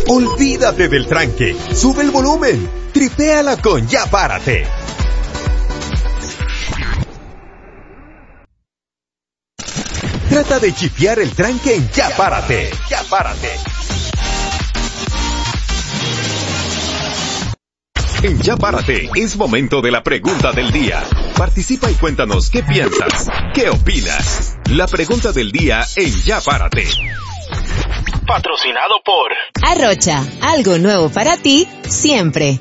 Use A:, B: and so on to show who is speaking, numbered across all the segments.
A: Olvídate del tranque, sube el volumen, tripéala con Ya Párate. Trata de chipear el tranque en Ya Párate. Ya Párate. En Ya Párate es momento de la pregunta del día. Participa y cuéntanos qué piensas, qué opinas. La pregunta del día en Ya Párate.
B: Patrocinado por
C: Arrocha, algo nuevo para ti, siempre.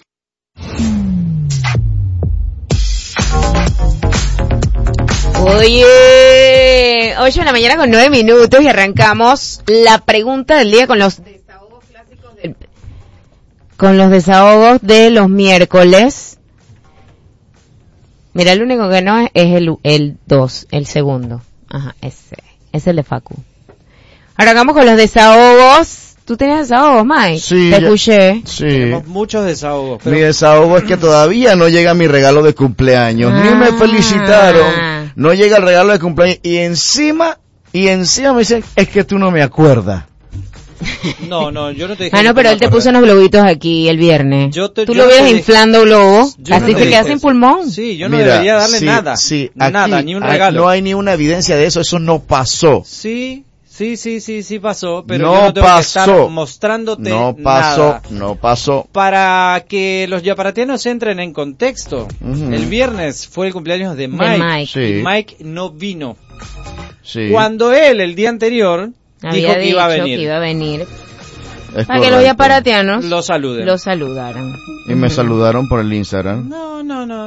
C: Oye, 8 de la mañana con 9 minutos y arrancamos la pregunta del día con los desahogos clásicos con los desahogos de los miércoles. Mira, el único que no es el 2, el segundo. Ajá, ese es el de Facu. Arrancamos con los desahogos. ¿Tú tenías desahogos, Mike?
D: Sí.
C: Te escuché.
D: Sí.
E: Tenemos muchos desahogos. Pero...
D: Mi desahogo es que todavía no llega mi regalo de cumpleaños. Ni me felicitaron. No llega el regalo de cumpleaños. Y encima me dicen, es que tú no me acuerdas.
E: No, yo no te dije.
C: Ah, no, pero él te puso unos globitos aquí el viernes. Tú lo ves inflando globo, así te quedas sin pulmón.
E: Sí, yo no debería darle nada.
D: Sí,
E: nada,
D: aquí,
E: ni un regalo.
D: No hay ni una evidencia de eso, eso no pasó.
E: Sí pasó, pero
D: no
E: yo no tengo
D: pasó.
E: que estar mostrándote nada.
D: No pasó.
E: Para que los yaparatianos entren en contexto, el viernes fue el cumpleaños de Mike.
D: Sí.
E: Y Mike no vino.
D: Sí.
E: Cuando él, el día anterior, dijo que iba a venir.
C: Para que los yaparatianos
E: lo saluden.
C: Lo saludaran.
D: Y me saludaron por el Instagram.
E: No.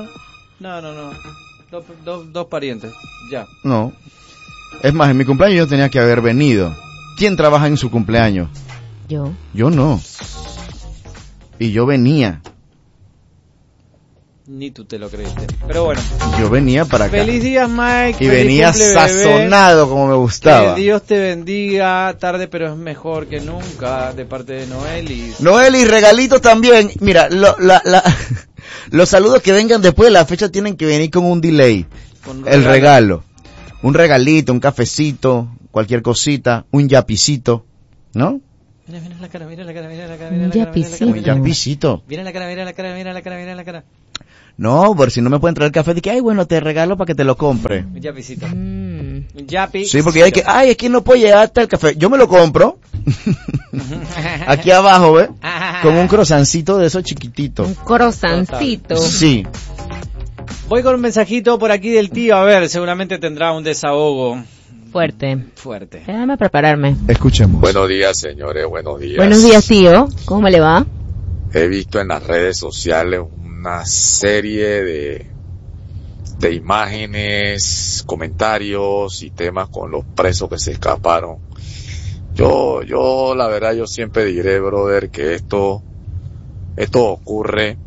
E: Dos parientes, ya.
D: No. Es más, en mi cumpleaños yo tenía que haber venido. ¿Quién trabaja en su cumpleaños?
C: Yo.
D: Yo no. Y yo venía.
E: Ni tú te lo creíste. Pero bueno.
D: Yo venía para acá.
E: Feliz día, Mike.
D: Y
E: feliz
D: venía
E: cumple,
D: sazonado
E: bebé.
D: como me gustaba.
E: Que Dios te bendiga. Tarde pero es mejor que nunca. De parte de Noelis.
D: Noelis, regalitos también. Mira, los saludos que vengan después de la fecha tienen que venir con un delay. El regalo. Un regalito, un cafecito, cualquier cosita, un yapicito, ¿no?
E: Mira la cara.
C: Un yapicito.
D: Un yapicito.
E: Mira la cara.
D: No, por si no me pueden traer café, de que, ay, bueno, te regalo para que te lo compre.
E: Un yapicito. Un yapi.
D: Sí, porque hay que, es que no puedo llegar hasta el café. Yo me lo compro. Aquí abajo, ¿ves? Con un croissancito de esos chiquititos.
C: Un croissancito.
D: Sí.
E: Voy con un mensajito por aquí del tío, a ver, seguramente tendrá un desahogo.
C: Fuerte.
E: Déjame
C: prepararme.
D: Escuchemos.
F: Buenos días, señores, buenos días.
C: Buenos días, tío. ¿Cómo me le va?
F: He visto en las redes sociales una serie de imágenes, comentarios y temas con los presos que se escaparon. Yo la verdad, yo siempre diré, brother, que esto ocurre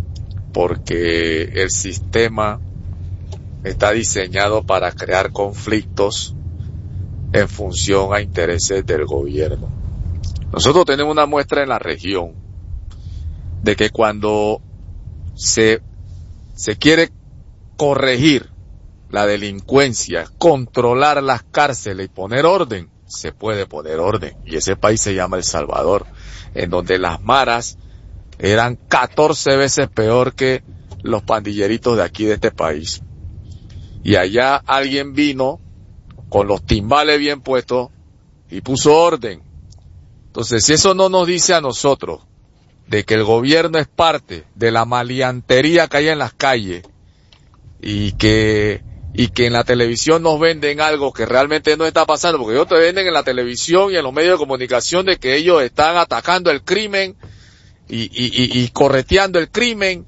F: porque el sistema está diseñado para crear conflictos en función a intereses del gobierno. Nosotros tenemos una muestra en la región de que cuando se quiere corregir la delincuencia, controlar las cárceles y poner orden, se puede poner orden. Y ese país se llama El Salvador, en donde las maras eran 14 veces peor que los pandilleritos de aquí de este país. Y allá alguien vino con los timbales bien puestos y puso orden. Entonces, si eso no nos dice a nosotros de que el gobierno es parte de la maleantería que hay en las calles y que en la televisión nos venden algo que realmente no está pasando, porque ellos te venden en la televisión y en los medios de comunicación de que ellos están atacando el crimen y correteando el crimen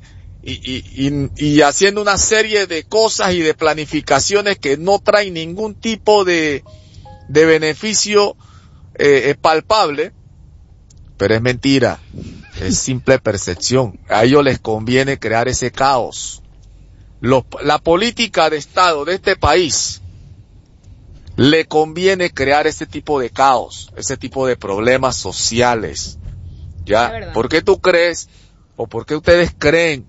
F: y haciendo una serie de cosas y de planificaciones que no traen ningún tipo de beneficio palpable, pero es mentira, es simple percepción. A ellos les conviene crear ese caos. La política de Estado de este país le conviene crear ese tipo de caos, ese tipo de problemas sociales. ¿Ya? ¿Por qué tú crees o por qué ustedes creen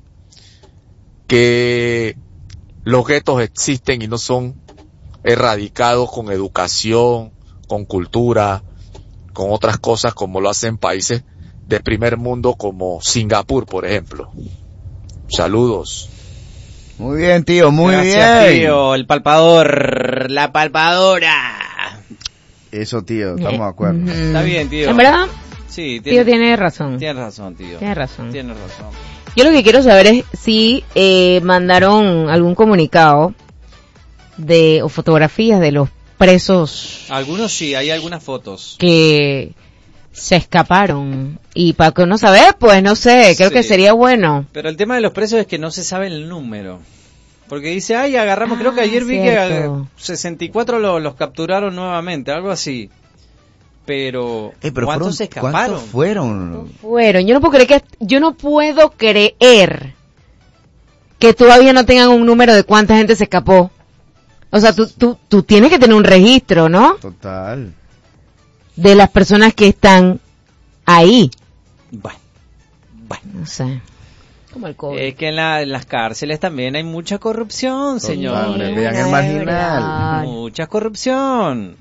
F: que los guetos existen y no son erradicados con educación, con cultura, otras cosas como lo hacen países de primer mundo como Singapur, por ejemplo. Saludos.
D: Muy bien, tío, muy
E: Gracias,
D: bien.
E: tío, el palpador, la palpadora.
D: Eso, tío, estamos de acuerdo.
E: Está bien, tío.
C: En verdad,
E: Sí,
C: tío tiene razón.
E: Tienes razón, tío.
C: Tienes razón.
E: Tienes razón.
C: Yo lo que quiero saber es si mandaron algún comunicado o fotografías de los presos
E: Algunos sí, hay algunas fotos.
C: que se escaparon. Y para que uno saber, pues no sé, creo
E: Sí.
C: que sería bueno.
E: Pero el tema de los presos es que no se sabe el número. Porque dice, ay, agarramos, creo que ayer vi
C: cierto.
E: que 64 los capturaron nuevamente, algo así. Pero,
D: Pero
E: ¿cuántos se escaparon?
D: ¿Cuántos fueron?
C: Fueron, yo no puedo creer que todavía no tengan un número de cuánta gente se escapó. O sea, tú tienes que tener un registro, ¿no?
D: Total.
C: De las personas que están ahí.
E: Bueno.
C: No sé. Como el COVID.
E: Es que en las cárceles también hay mucha corrupción, señor.
D: Vean el marginal.
E: Mucha corrupción,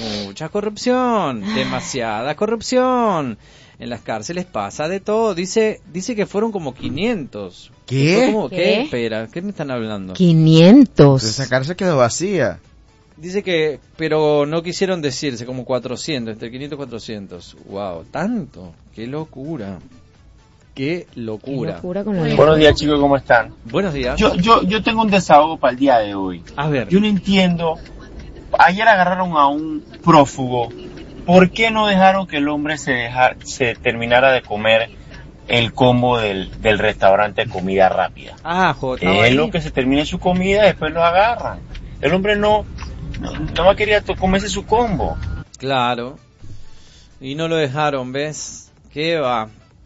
E: demasiada corrupción. En las cárceles pasa de todo. Dice que fueron como 500.
D: ¿Qué?
E: Fue como,
C: ¿Qué?
E: ¿Qué? Espera, ¿qué me están hablando?
C: 500.
D: Esa cárcel quedó vacía.
E: Dice que, pero no quisieron decirse, como 400, entre 500 y 400. Wow, tanto. Qué locura. Qué locura.
C: Qué locura con la
B: Buenos días, chicos, ¿cómo están?
E: Buenos días.
B: Yo tengo un desahogo para el día de hoy.
E: A ver.
B: Yo no entiendo. Ayer agarraron a un prófugo. ¿Por qué no dejaron que el hombre se terminara de comer el combo del restaurante de comida rápida?
E: Ah, Jota.
B: Es lo que se termine su comida, después lo agarran. El hombre no más quería comerse su combo.
E: Claro. Y no lo dejaron, ¿ves? ¿Qué va?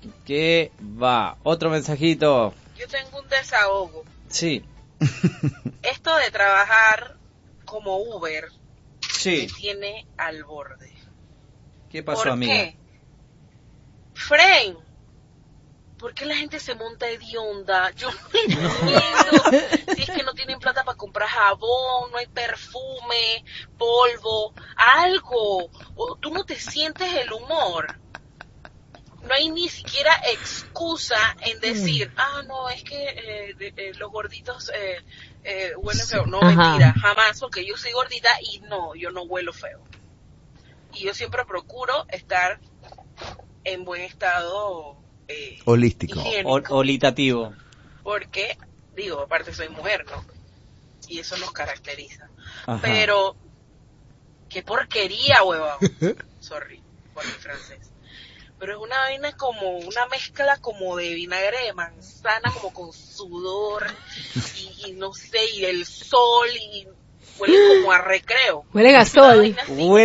E: Otro mensajito.
G: Yo tengo un desahogo.
E: Sí.
G: Esto de trabajar como Uber
E: Sí.
G: me tiene al borde.
E: ¿Qué pasó,
G: ¿Por
E: amiga?
G: qué? Fren, ¿por qué la gente se monta hedionda? Yo no entiendo. Si es que no tienen plata para comprar jabón, no hay perfume, polvo, algo. O tú no te sientes el humor. No hay ni siquiera excusa en decir, no, es que los gorditos huelen feo. No,
C: Ajá.
G: mentira, jamás, porque yo soy gordita y no, yo no huelo feo. Y yo siempre procuro estar en buen estado
D: Holístico.
G: higiénico.
E: Olitativo.
G: Porque, digo, aparte soy mujer, ¿no? Y eso nos caracteriza.
E: Ajá.
G: Pero, qué porquería, huevón. Sorry por mi francés. Pero es una vaina como, una mezcla como de vinagre de manzana, como con sudor, y no sé, y el sol, y huele como a recreo.
C: Huele a
G: Una
C: gasol.
G: vaina así.